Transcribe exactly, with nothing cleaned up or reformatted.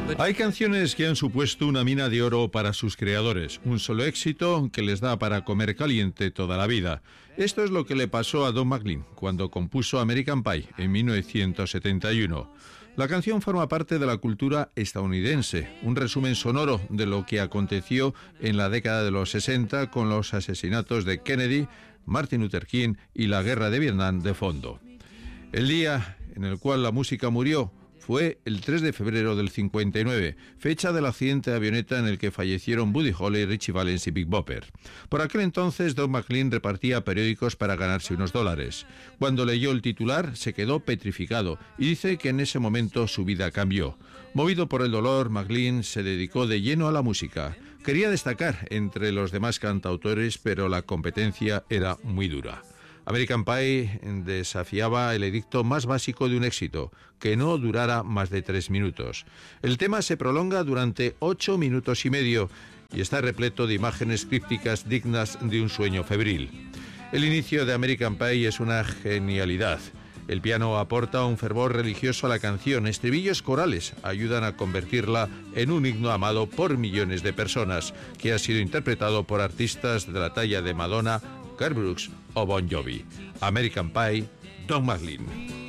Hay canciones que han supuesto una mina de oro para sus creadores, un solo éxito que les da para comer caliente toda la vida. Esto es lo que le pasó a Don McLean cuando compuso American Pie en mil novecientos setenta y uno. La canción forma parte de la cultura estadounidense, un resumen sonoro de lo que aconteció en la década de los sesenta con los asesinatos de Kennedy, Martin Luther King y la guerra de Vietnam de fondo. El día en el cual la música murió fue el tres de febrero del cincuenta y nueve, fecha del accidente de avioneta en el que fallecieron Buddy Holly, Richie Valens y Big Bopper. Por aquel entonces, Don McLean repartía periódicos para ganarse unos dólares. Cuando leyó el titular, se quedó petrificado y dice que en ese momento su vida cambió. Movido por el dolor, McLean se dedicó de lleno a la música. Quería destacar entre los demás cantautores, pero la competencia era muy dura. American Pie desafiaba el edicto más básico de un éxito, que no durara más de tres minutos. El tema se prolonga durante ocho minutos y medio y está repleto de imágenes crípticas dignas de un sueño febril. El inicio de American Pie es una genialidad. El piano aporta un fervor religioso a la canción, estribillos corales ayudan a convertirla en un himno amado por millones de personas, que ha sido interpretado por artistas de la talla de Madonna, Garth Brooks o Bon Jovi. American Pie, Don McLean.